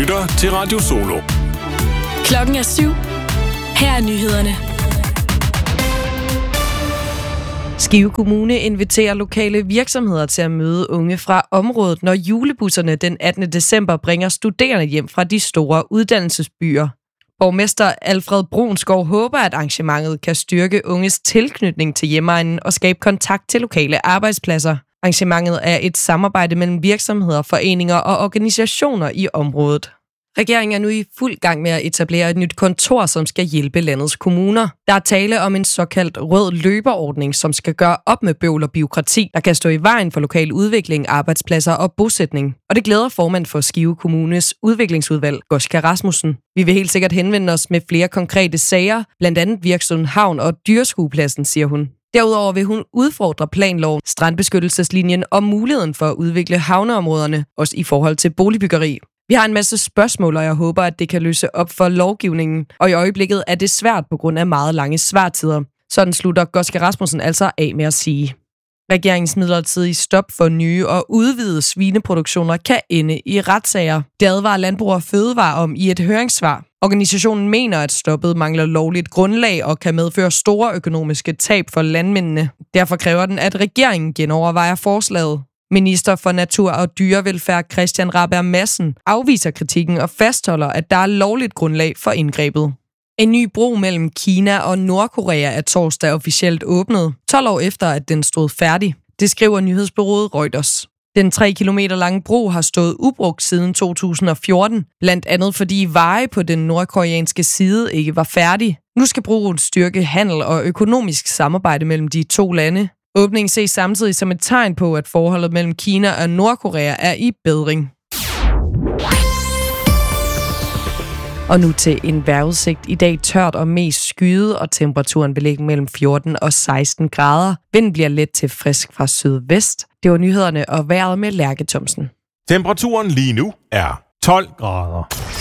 lytter til Radio Solo. Klokken er 7. Her er nyhederne. Skive Kommune inviterer lokale virksomheder til at møde unge fra området, når julebusserne den 18. december bringer studerende hjem fra de store uddannelsesbyer. Borgmester Alfred Brunsgaard håber, at arrangementet kan styrke unges tilknytning til hjemegnen og skabe kontakt til lokale arbejdspladser. Arrangementet er et samarbejde mellem virksomheder, foreninger og organisationer i området. Regeringen er nu i fuld gang med at etablere et nyt kontor, som skal hjælpe landets kommuner. Der er tale om en såkaldt rød løberordning, som skal gøre op med bøvl og bureaukrati, der kan stå i vejen for lokal udvikling, arbejdspladser og bosætning. Og det glæder formand for Skive Kommunes udviklingsudvalg, Goska Rasmussen. Vi vil helt sikkert henvende os med flere konkrete sager, blandt andet Virksund Havn og Dyreskuepladsen, siger hun. Derudover vil hun udfordre planloven, strandbeskyttelseslinjen og muligheden for at udvikle havneområderne, også i forhold til boligbyggeri. Vi har en masse spørgsmål, og jeg håber, at det kan løse op for lovgivningen. Og i øjeblikket er det svært på grund af meget lange svartider. Sådan slutter Goska Rasmussen altså af med at sige. Regeringens midlertidige stop for nye og udvidede svineproduktioner kan ende i retssager. Det advarer Landbrug og Fødevare om i et høringssvar. Organisationen mener, at stoppet mangler lovligt grundlag og kan medføre store økonomiske tab for landmændene. Derfor kræver den, at regeringen genovervejer forslaget. Minister for Natur og Dyrevelfærd Christian Rabjerg Madsen afviser kritikken og fastholder, at der er lovligt grundlag for indgrebet. En ny bro mellem Kina og Nordkorea er torsdag officielt åbnet, 12 år efter, at den stod færdig. Det skriver nyhedsbureauet Reuters. Den 3 kilometer lange bro har stået ubrugt siden 2014, blandt andet fordi veje på den nordkoreanske side ikke var færdig. Nu skal broen styrke handel og økonomisk samarbejde mellem de to lande. Åbningen ses samtidig som et tegn på, at forholdet mellem Kina og Nordkorea er i bedring. Og nu til en vejrudsigt. I dag tørt og mest skyet, og temperaturen vil ligge mellem 14 og 16 grader. Vinden bliver let til frisk fra sydvest. Det var nyhederne og vejret med Lærke Thomsen. Temperaturen lige nu er 12 grader.